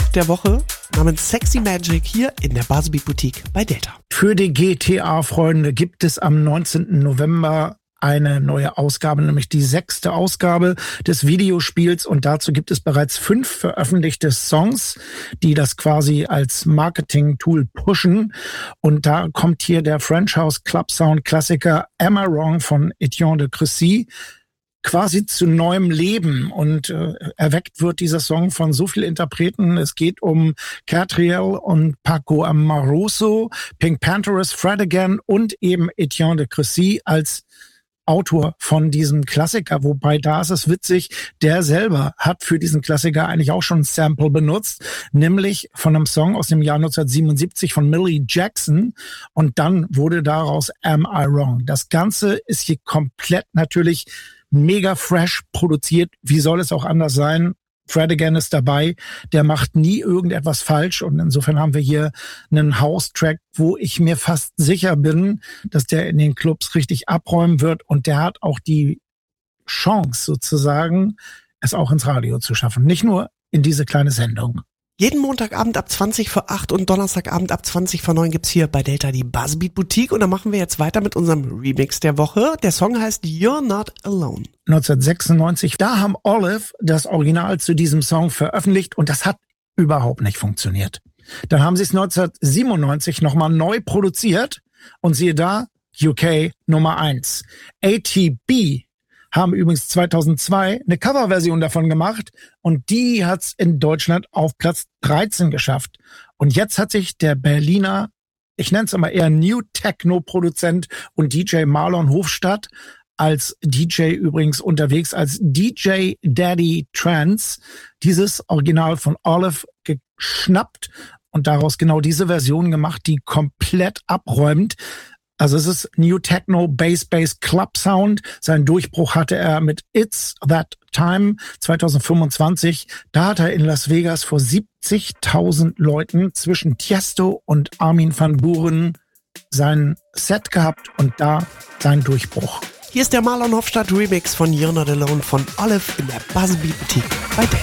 Remix der Woche namens Sexy Magic hier in der Buzzbeat Boutique bei Delta. Für die GTA-Freunde gibt es am 19. November eine neue Ausgabe, nämlich die 6. Ausgabe des Videospiels, und dazu gibt es bereits 5 veröffentlichte Songs, die das quasi als Marketing-Tool pushen, und da kommt hier der French House Club Sound Klassiker Am I Wrong von Etienne de Crécy quasi zu neuem Leben, und erweckt wird dieser Song von so vielen Interpreten. Es geht um Catriel und Paco Amoroso, Pink Panthers, Fred Again und eben Etienne de Crécy als Autor von diesem Klassiker, wobei da ist es witzig, der selber hat für diesen Klassiker eigentlich auch schon ein Sample benutzt, nämlich von einem Song aus dem Jahr 1977 von Millie Jackson, und dann wurde daraus Am I Wrong. Das Ganze ist hier komplett natürlich mega fresh produziert. Wie soll es auch anders sein? Fred Again ist dabei, der macht nie irgendetwas falsch, und insofern haben wir hier einen House-Track, wo ich mir fast sicher bin, dass der in den Clubs richtig abräumen wird, und der hat auch die Chance sozusagen, es auch ins Radio zu schaffen, nicht nur in diese kleine Sendung. Jeden Montagabend ab 20 vor 8 und Donnerstagabend ab 20 vor 9 gibt's hier bei Delta die Buzzbeat Boutique, und da machen wir jetzt weiter mit unserem Remix der Woche. Der Song heißt You're Not Alone. 1996, da haben Olive das Original zu diesem Song veröffentlicht, und das hat überhaupt nicht funktioniert. Dann haben sie es 1997 nochmal neu produziert, und siehe da, UK Nummer 1. ATB haben übrigens 2002 eine Coverversion davon gemacht, und die hat's in Deutschland auf Platz 13 geschafft. Und jetzt hat sich der Berliner, ich nenne es immer eher New Techno-Produzent und DJ Marlon Hofstadt als DJ übrigens unterwegs, als DJ Daddy Trance, dieses Original von Olive geschnappt und daraus genau diese Version gemacht, die komplett abräumt. Also es ist New Techno, Bass Club Sound. Seinen Durchbruch hatte er mit It's That Time 2025. Da hat er in Las Vegas vor 70.000 Leuten zwischen Tiesto und Armin van Buuren sein Set gehabt und da sein Durchbruch. Hier ist der Marlon Hofstadt Remix von You're Not Alone von Olive in der Buzzbeat Boutique bei Delta.